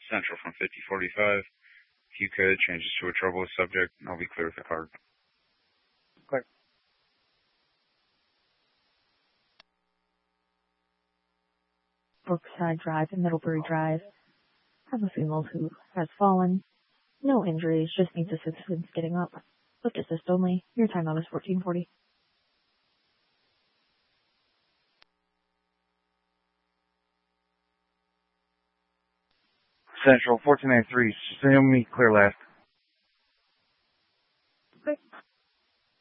Central from 5045. If you could, change this to a troubled subject, and I'll be clear with the card. Clear. Brookside Drive and Middlebury Drive. Have a female who has fallen. No injuries, just needs assistance getting up. Lift assist only. Your timeout is 1440. Central 1493, Sumi, clear left.